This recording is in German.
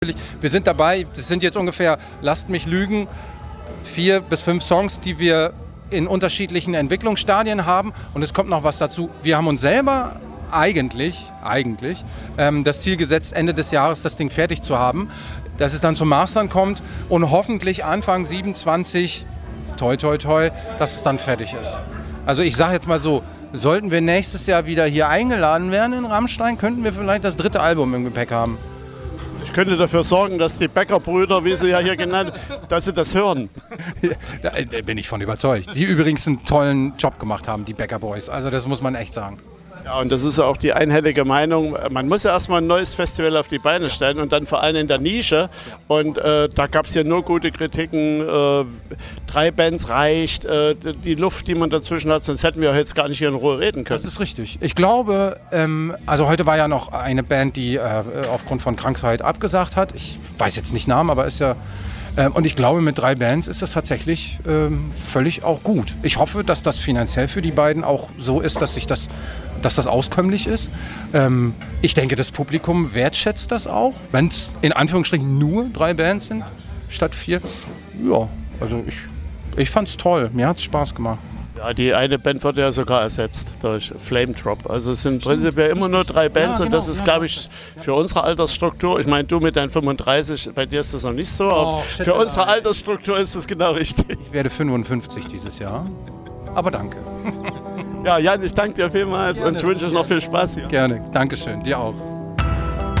Wir sind dabei, das sind jetzt ungefähr, lasst mich lügen, 4 bis 5 Songs, die wir in unterschiedlichen Entwicklungsstadien haben. Und es kommt noch was dazu. Wir haben uns selber eigentlich das Ziel gesetzt, Ende des Jahres das Ding fertig zu haben, dass es dann zum Mastern kommt und hoffentlich Anfang 27, toi toi toi, dass es dann fertig ist. Also ich sage jetzt mal so, sollten wir nächstes Jahr wieder hier eingeladen werden in Rammstein, könnten wir vielleicht das 3. Album im Gepäck haben. Ich könnte dafür sorgen, dass die Becker-Brüder, wie sie ja hier genannt, dass sie das hören. Da bin ich von überzeugt. Die übrigens einen tollen Job gemacht haben, die Becker Boys. Also das muss man echt sagen. Ja, und das ist auch die einhellige Meinung. Man muss ja erstmal ein neues Festival auf die Beine stellen und dann vor allem in der Nische. Und da gab es ja nur gute Kritiken. 3 Bands reicht, die Luft, die man dazwischen hat, sonst hätten wir jetzt gar nicht hier in Ruhe reden können. Das ist richtig. Ich glaube, also heute war ja noch eine Band, die aufgrund von Krankheit abgesagt hat. Ich weiß jetzt nicht Namen, aber ist ja... und ich glaube, mit 3 Bands ist das tatsächlich völlig auch gut. Ich hoffe, dass das finanziell für die beiden auch so ist, dass das auskömmlich ist. Ich denke, das Publikum wertschätzt das auch, wenn es in Anführungsstrichen nur 3 Bands sind, statt 4. Ja, also ich fand's toll. Mir hat's Spaß gemacht. Ja, die eine Band wurde ja sogar ersetzt durch Flame Drop. Also es sind prinzipiell immer nur 3 Bands, ja, genau, und das ist, glaube ich, für unsere Altersstruktur, ich meine, du mit deinen 35, bei dir ist das noch nicht so, aber für unsere Altersstruktur ist das genau richtig. Ich werde 55 dieses Jahr, aber danke. Ja, Jan, ich danke dir vielmals. Gerne. Und ich wünsche euch noch viel Spaß hier. Gerne, Dankeschön, dir auch.